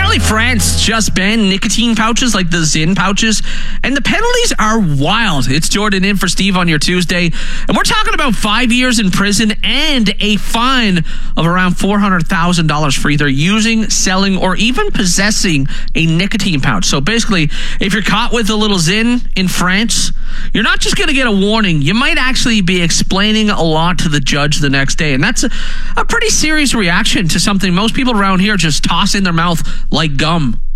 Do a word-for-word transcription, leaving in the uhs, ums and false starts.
Apparently, France just banned nicotine pouches like the Zyn pouches, and the penalties are wild. It's Jordan in for Steve on your Tuesday, and we're talking about five years in prison and a fine of around four hundred thousand dollars for either using, selling, or even possessing a nicotine pouch. So basically, if you're caught with a little Zyn in France, you're not just going to get a warning. You might actually be explaining a lot to the judge the next day, and that's a, a pretty serious reaction to something most people around here just toss in their mouth like gum.